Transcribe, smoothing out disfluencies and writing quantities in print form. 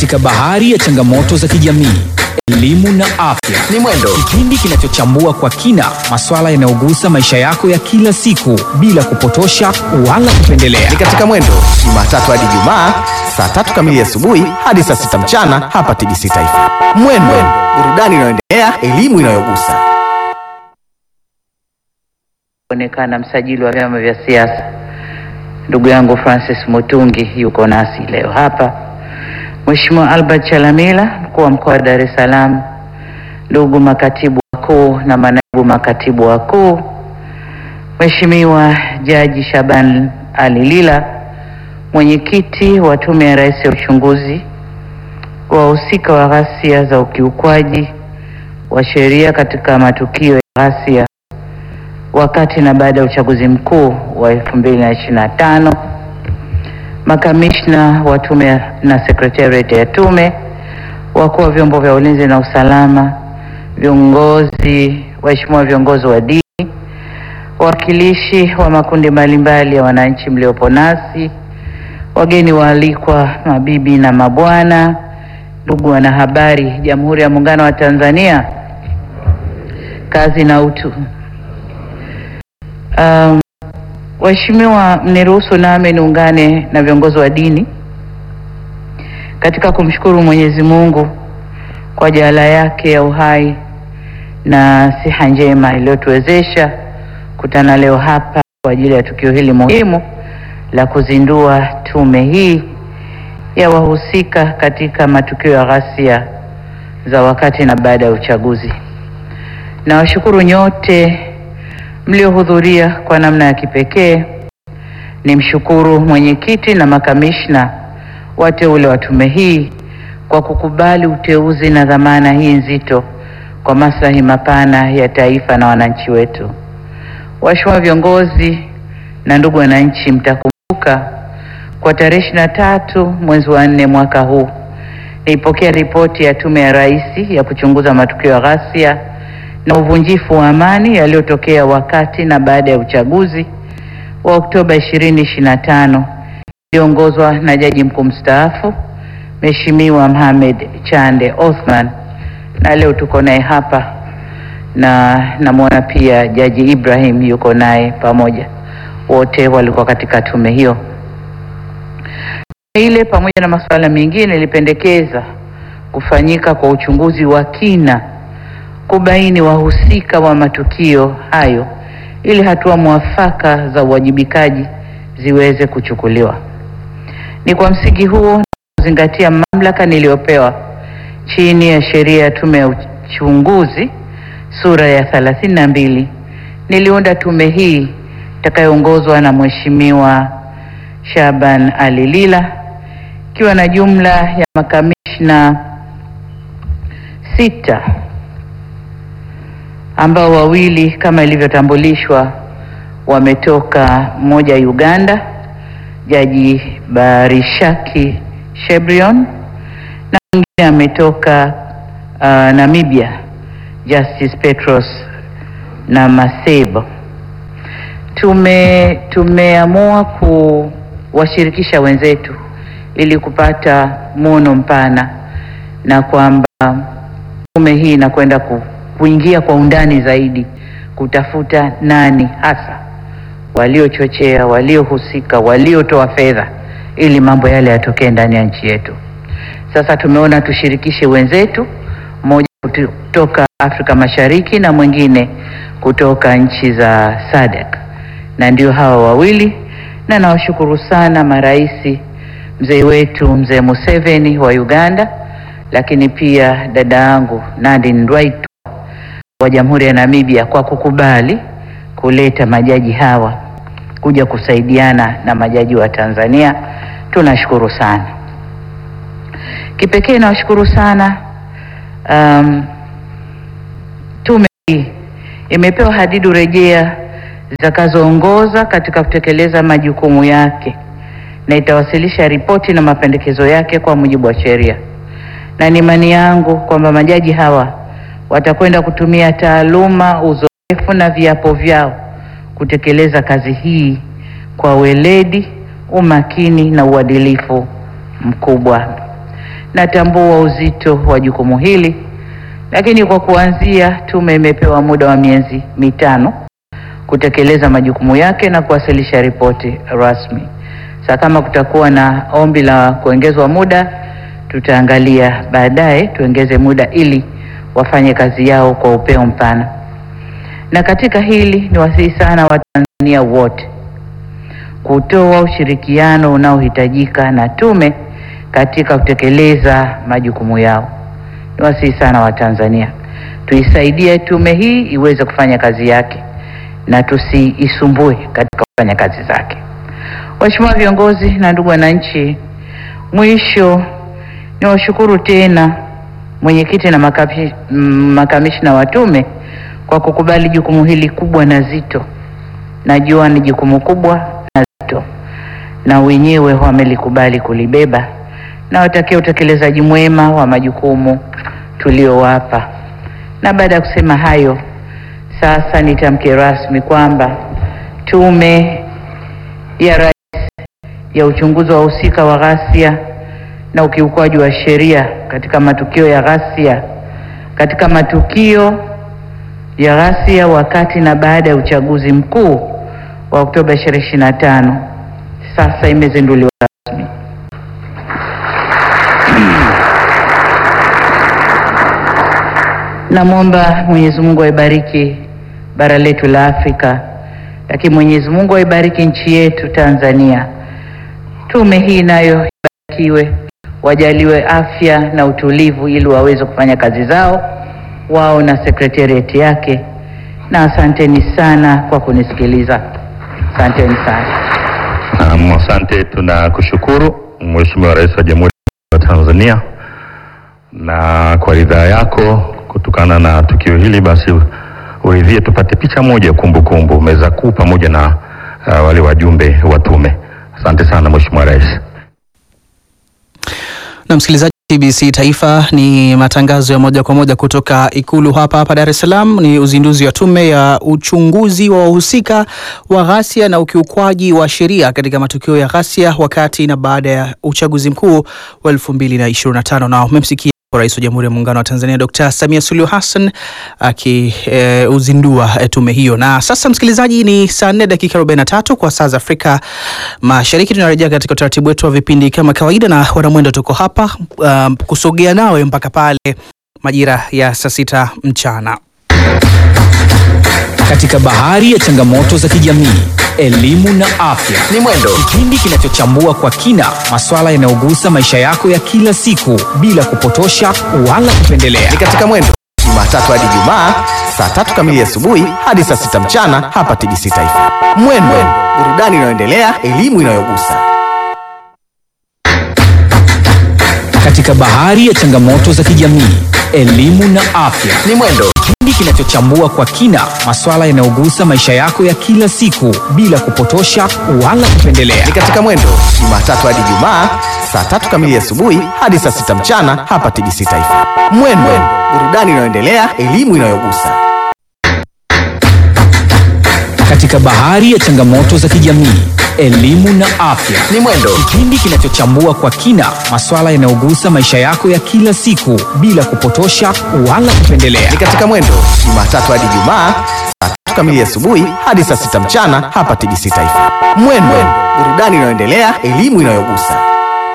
katika bahari ya changamoto za kijamii, elimu na afya. Ni Mwendo, kipindi kinachochambua kwa kina masuala yanayogusa maisha yako ya kila siku bila kupotosha wala kupendelea. ni katika Mwendo, Jumatatu hadi Ijumaa, saa 3 kamili asubuhi hadi saa 6 mchana hapa TBC Taifa. Mwendo, burudani inayoendelea, elimu inayogusa. Onekana msajili wa vyama vya siasa ndugu yangu Francis Mutungi yuko nasi leo hapa. Mheshimiwa Albert Chalamila, mkuu wa mkoa wa Dar es Salaam, ndugu makatibu wakuu na manaibu makatibu wakuu, Mheshimiwa Jaji Shaban Alilila, mwenyekiti wa Tume ya Rais ya Uchunguzi, wahusika wa ghasia za ukiukwaji wa sheria katika matukio ya ghasia wakati na baada ya uchaguzi mkuu wa 2025, makamishna wa tume na secretariat ya tume, wakuu wa vyombo vya ulinzi na usalama, viongozi, waheshimiwa viongozi wa dini, wawakilishi wa makundi mbalimbali ya wananchi mliopo nasi, wageni waalikwa, mabibi na mabwana, ndugu wanahabari, Jamhuri ya Muungano wa Tanzania, kazi na utu. Waheshimiwa, mniruhusu nami niungane na viongozi wa dini katika kumshukuru Mwenyezi Mungu kwa jaala yake ya uhai na siha njema iliyotuwezesha kutana leo hapa kwa ajili ya tukio hili muhimu la kuzindua tume hii ya wahusika katika matukio ya ghasia za wakati na baada ya uchaguzi. Na washukuru nyote mliohudhuria kwa namna ya kipekee. Nimshukuru mwenyekiti na makamishna wateule wa tume hii kwa kukubali uteuzi na dhamana hii nzito kwa maslahi mapana ya taifa na wananchi wetu. Waheshimiwa viongozi na ndugu wananchi, mtakumbuka kwa tarehe 23 mwezi wa 4 mwaka huu nilipokea ripoti ya Tume ya Rais ya kuchunguza matukio ya ghasia na uvunjifu wa amani yaliyotokea wakati na baada ya uchaguzi wa Oktoba 2025, iliongozwa na Jaji Mkuu mstaafu Mheshimiwa Mohamed Chande Othman, na leo tuko naye hapa na namuona pia Jaji Ibrahim yuko naye pamoja. Wote walikuwa katika tume hiyo. Ile pamoja na masuala mengine ilipendekeza kufanyika kwa uchunguzi wa kina kubaini wahusika wa matukio hayo ili hatua mwafaka za uwajibikaji ziweze kuchukuliwa. Ni kwa msingi huo na kuzingatia mamlaka niliyopewa chini ya sheria ya Tume ya Uchunguzi sura ya 32, niliunda tume hii itakayoongozwa na Mheshimiwa Shaban Alilila, ikiwa na jumla ya makamishna 6 ambao wawili kama ilivyotambulishwa wametoka, mmoja Uganda, Jaji Barishaki Shebrion, na mwingine ametoka Namibia, Justice Petros na Masebo. Tumeamua kuwashirikisha wenzetu ili kupata muono mpana na kwamba tume hii inakwenda kuingia kwa undani zaidi kutafuta nani hasa waliochochea, waliohusika, waliotoa fedha ili mambo yale yatokee ndani ya nchi yetu. Sasa tumeona tushirikishe wenzetu, mmoja kutoka Afrika Mashariki na mwingine kutoka nchi za SADC, na ndio hawa wawili. Na nawashukuru sana maraisi, mzee wetu mzee Museveni wa Uganda, lakini pia dada yangu Nadine Ndwaitu wa Jamhuri ya Namibia kwa kukubali kuleta majaji hawa kuja kusaidiana na majaji wa Tanzania. Tunashukuru sana. Kipekee nawashukuru sana tume hii imepewa hadidu rejea zitakazoongoza katika kutekeleza majukumu yake na itawasilisha ripoti na mapendekezo yake kwa mujibu wa sheria, na ni imani yangu kwamba majaji hawa watakwenda kutumia taaluma, uzoefu na viapo vyao kutekeleza kazi hii kwa weledi, umakini na uadilifu mkubwa. natambua uzito wa jukumu hili, lakini kwa kuanzia, tume imepewa muda wa miezi 5 kutekeleza majukumu yake na kuwasilisha ripoti rasmi. Sasa kama kutakuwa na ombi la kuongezwa muda, tutaangalia baadaye tuongeze muda ili wafanye kazi yao kwa upeo mpana. Na katika hili ni wasihi sana Watanzania wote kutoa ushirikiano unaohitajika na tume katika kutekeleza majukumu yao. Ni wasihi sana Watanzania tuisaidie tume hii iweze kufanya kazi yake na tusiisumbue katika kufanya kazi zake. Waheshimiwa viongozi na ndugu wananchi, mwisho ni washukuru tena mwenyekiti na makamishna wa tume kwa kukubali jukumu hili kubwa na zito. Najua ni jukumu kubwa na zito, na wenyewe wamelikubali kulibeba, na watakia utekelezaji mwema wa majukumu tuliowapa. Na baada ya kusema hayo, sasa nitamke rasmi kwamba tume ya rais ya uchunguzi wa wahusika wa ghasia na ukiukwaji wa sheria katika matukio ya ghasia wakati na baada ya uchaguzi mkuu wa Oktoba 2025 sasa imezinduliwa rasmi. Namwomba Mwenyezi Mungu aibariki bara letu la Afrika, lakini Mwenyezi Mungu aibariki nchi yetu Tanzania. Tume hii nayo ibarikiwe, wajaliwe afya na utulivu ili waweze kufanya kazi zao wao na sekretarieti yake. Na asanteni sana kwa kunisikiliza. Asanteni sana. Asante, tunakushukuru Mheshimiwa Rais wa Jamhuri ya Tanzania, na kwa ridhaa yako kutokana na tukio hili basi uridhie tupate picha moja kumbukumbu meza kuu pamoja na wale wajumbe wa tume. Asante sana Mheshimiwa Rais. Na msikilizaji, TBC Taifa ni matangazo ya moja kwa moja kutoka Ikulu hapa Dar es Salaam. Ni uzinduzi wa tume ya uchunguzi wa wahusika wa ghasia na ukiukwaji wa sheria katika matukio ya ghasia wakati na baada ya uchaguzi mkuu wa 2025. Na umemsikia Rais wa Jamhuri ya Muungano wa Tanzania Dr. Samia Suluhu Hassan akiuzindua tume hiyo. Na sasa msikilizaji, ni saa 4:43 kwa saa za Afrika Mashariki. Tunarejea katika utaratibu wetu wa vipindi kama kawaida, na wanamwendo tuko hapa kusogea nawe mpaka pale majira ya saa 6 mchana. Katika bahari ya changamoto za kijamii, elimu na afya Ni Mwendo, kipindi kinachochambua kwa kina masuala yanayogusa maisha yako ya kila siku bila kupotosha wala kupendelea. ni katika Mwendo, Jumatatu hadi Ijumaa saa 3 kamili asubuhi hadi saa 6 mchana hapa TBC Taifa. Mwendo, burudani inayoendelea, elimu inayogusa. Katika bahari ya changamoto za kijamii, elimu na afya Ni Mwendo, kipindi kinachochambua kwa kina masuala yanayogusa maisha yako ya kila siku bila kupotosha wala kupendelea. ni katika Mwendo, Jumatatu hadi Ijumaa saa 3 kamili asubuhi hadi saa 6 mchana hapa TBC Taifa. Mwendo, burudani inayoendelea, elimu inayogusa. Katika bahari ya changamoto za kijamii, elimu na afya Ni Mwendo, kipindi kinachochambua kwa kina masuala yanayogusa maisha yako ya kila siku bila kupotosha wala kupendelea. ni katika Mwendo, Jumatatu hadi Ijumaa saa 3 kamili asubuhi hadi saa 6 mchana hapa TBC Taifa. Mwendo, burudani inayoendelea, elimu inayogusa.